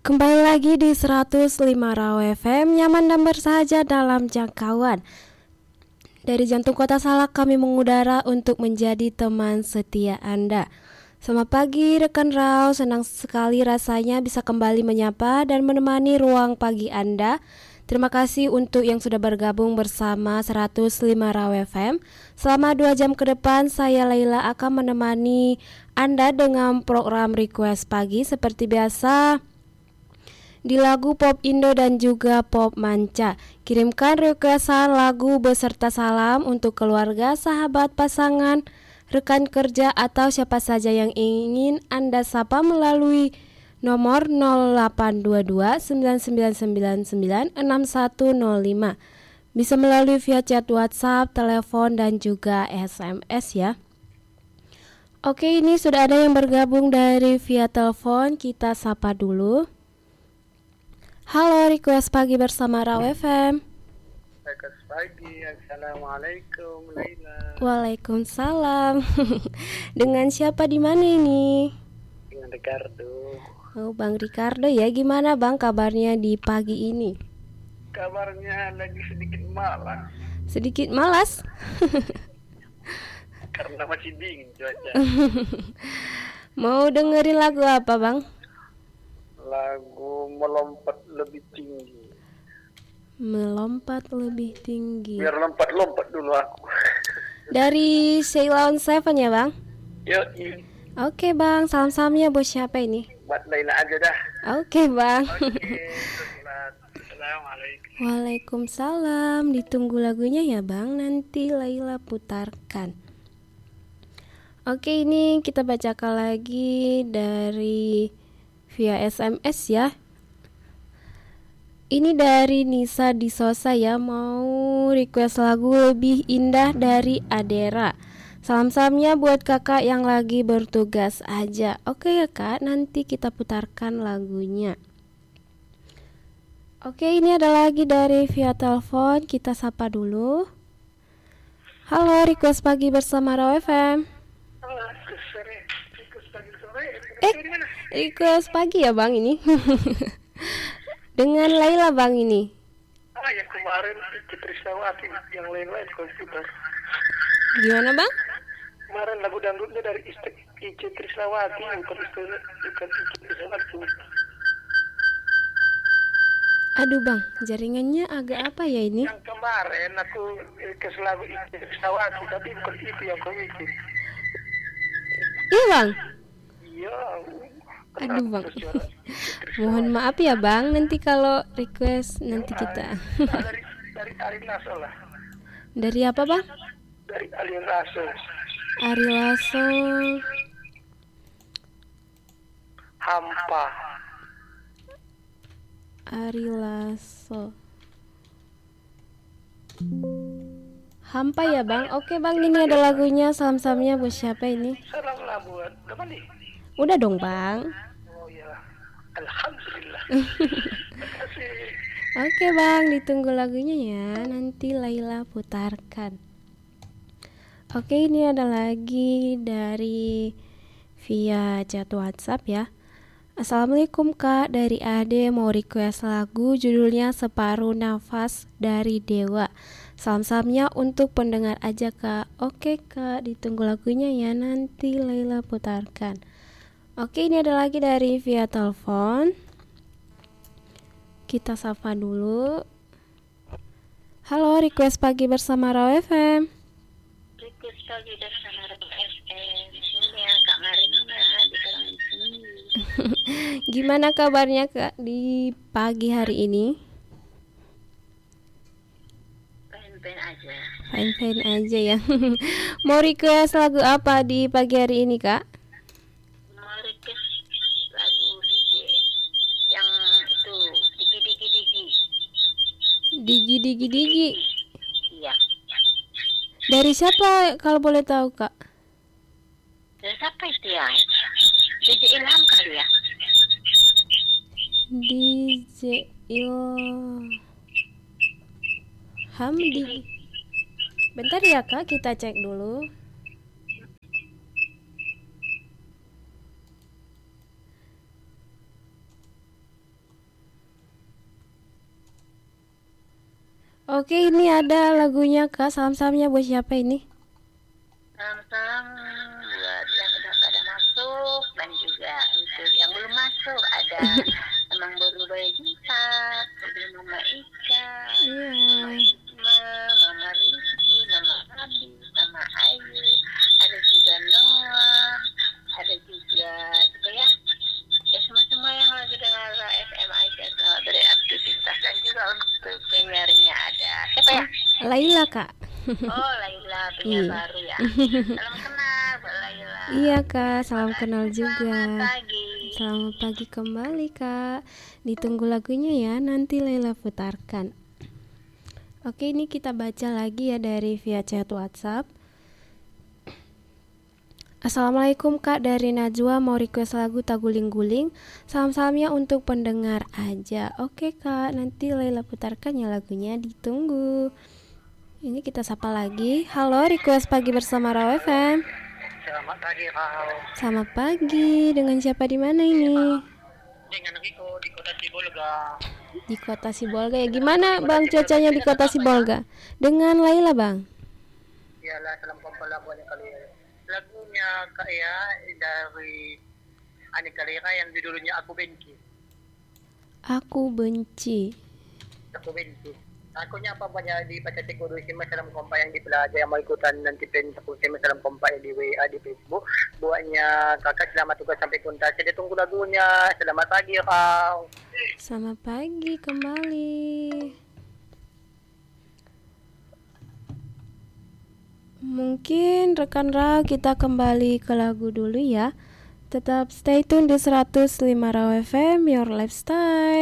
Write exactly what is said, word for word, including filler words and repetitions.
Kembali lagi di seratus lima Raw F M, nyaman dan bersahaja dalam jangkauan. Dari jantung kota Salak kami mengudara untuk menjadi teman setia Anda. Selamat pagi rekan Raw, senang sekali rasanya bisa kembali menyapa dan menemani ruang pagi Anda. Terima kasih untuk yang sudah bergabung bersama seratus lima Raw F M. Selama dua jam ke depan saya Laila akan menemani Anda dengan program Request Pagi seperti biasa di lagu pop Indo dan juga pop manca. Kirimkan requestan lagu beserta salam untuk keluarga, sahabat, pasangan, rekan kerja atau siapa saja yang ingin Anda sapa melalui nomor nol delapan dua dua sembilan sembilan sembilan sembilan enam satu nol lima. Bisa melalui via chat WhatsApp, telepon dan juga S M S ya. Oke, ini sudah ada yang bergabung dari via telepon. Kita sapa dulu. Halo, Request Pagi bersama Raw F M. Request Pagi, Assalamualaikum Laila. Waalaikumsalam. Dengan siapa di mana ini? Dengan Ricardo. Oh, Bang Ricardo ya. Gimana Bang kabarnya di pagi ini? Kabarnya lagi sedikit malas. Sedikit malas? Karena masih dingin cuaca. Mau dengerin lagu apa Bang? Lagu melompat lebih tinggi. Melompat lebih tinggi. Biar lompat-lompat dulu aku. Dari Sheila on Seven ya Bang? Yoi. Oke Bang, salam-salamnya buat siapa ini? Buat Laila aja dah. Oke Bang. Oke, Assalamualaikum. Waalaikumsalam. Ditunggu lagunya ya Bang, nanti Laila putarkan. Oke, ini kita bacakan lagi dari via S M S ya. Ini dari Nisa di Sosa ya, mau request lagu lebih indah dari Adera. Salam-salamnya buat kakak yang lagi bertugas aja. Oke ya kak, nanti kita putarkan lagunya. Oke, ini ada lagi dari via telepon. Kita sapa dulu. Halo, Request Pagi bersama Raw F M. Halo, sore. Request Pagi sore. Eh, Request Pagi ya bang ini. Dengan Laila bang ini. Ah, yang kemarin Trisnawati, yang lain-lain komputer. Gimana bang? Kemarin lagu dangdutnya dari Ice Ice Trisnawati, bukan Ice bukan Ice Trisnawati. Aduh bang, jaringannya agak apa ya ini? Yang kemarin aku request lagu Ice Trisnawati, tapi bukan itu yang kau bikin. Iya bang. Iya. Aduh bang. Mohon maaf ya bang, nanti kalau request nanti kita. dari dari Ari Lasso lah. Dari apa bang? Dari Ari Lasso. Ari Lasso. Hampa. Ari Lasso. Hampa ya bang. Oke bang, ini ada lagunya. Salam-salamnya buat siapa ini? Salam lah buat kapan nih? Udah dong bang. Oh ya, alhamdulillah. Terima kasih. Oke bang, ditunggu lagunya ya. Nanti Laila putarkan. Oke, ini ada lagi dari via chat WhatsApp ya. Assalamualaikum kak, dari Ade mau request lagu judulnya Separuh Nafas dari Dewa. Salam-salamnya untuk pendengar aja kak. Oke kak, ditunggu lagunya ya, nanti Laila putarkan. Oke, ini ada lagi dari via telepon. Kita sapa dulu. Halo, Request Pagi bersama Raw F M. Request Pagi bersama Raw F M. Ini Kak Marina di Karang sini. Gimana kabarnya kak di pagi hari ini? Fine-fine aja. Fine-fine aja ya. Mau request lagu apa di pagi hari ini kak? Mau request lagu D J yang itu Digi Digi Digi. Digi Digi Digi. Iya. Dari siapa kalau boleh tahu kak? Dari siapa itu ya? D J Ilham kali ya? D J Ilham di. Bentar ya kak, kita cek dulu. Oke, ini ada lagunya Kak. Salam-salamnya buat siapa ini? Salam-salam buat yang udah pada masuk dan juga untuk yang belum masuk ada Emang Baru Bayi Jumpat, ada Mama Ika, Mama Iya. Isma, Mama Rizky, Mama Abi, Mama Ayu, ada juga Noah, ada juga juga ya, ya semua-semua yang lagi dengar F M Aisyah selamat beraktivitas dan juga untuk penyiarnya ada siapa ya? Laila Kak. Oh Laila penyiar Iya. baru ya. Salam kenal Mbak Laila. Iya Kak, salam Makasih, kenal juga. Selamat pagi. Selamat pagi kembali Kak. Ditunggu lagunya ya, nanti Laila putarkan. Oke, ini kita baca lagi ya dari via chat WhatsApp. Assalamualaikum Kak, dari Najwa mau request lagu Taguling-Guling. Salam-salamnya untuk pendengar aja. Oke Kak, nanti Laila putarkan ya lagunya, ditunggu. Ini kita sapa lagi. Halo, request pagi bersama Raw F M. Selamat pagi, Kau. Selamat pagi. Dengan siapa di mana ini? Dengan Riko di kota Sibolga. Di kota Sibolga ya. Gimana Bang cuacanya di kota Sibolga? Dengan Laila Bang. Iyalah, salam kumpul buatnya kalian. Lagunya Kak ya dari Ani Kalira yang judulnya Aku Benci. Aku benci. Aku benci. Akunya apa banyak di baca cek kudu isi salam kompa yang dipelajar yang mau ikutan nanti pen takut salam kompa yang di W A di Facebook. Buatnya kakak selamat tugas sampai tuntas. Jadi tunggu lagunya. Selamat pagi kau. Selamat pagi kembali. Mungkin rekan Ra kita kembali ke lagu dulu ya. Tetap stay tune di seratus lima Raw F M, Your Lifestyle.